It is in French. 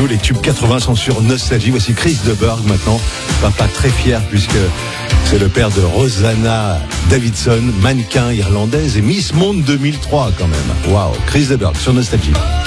Tous les tubes 80 sont sur Nostalgie. Voici Chris de Burgh maintenant. Papa très fier puisque c'est le père de Rosanna Davidson, mannequin irlandaise et Miss Monde 2003 quand même. Waouh, Chris de Burgh sur Nostalgie.